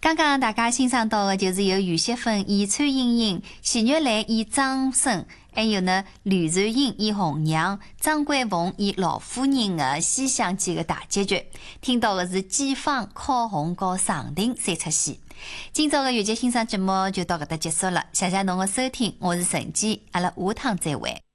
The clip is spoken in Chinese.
刚刚大家欣赏到的就是由余雪芬演崔莺莺、奚玉兰演张生，还有呢吕传英演红娘、张桂凤演老夫人的《西厢记》的大结局。听到的是季芳、烤红和常婷三出戏。今朝的粵劇欣賞節目就到搿搭結束了，謝謝侬的收聽，我是陳姬，阿拉下趟再會。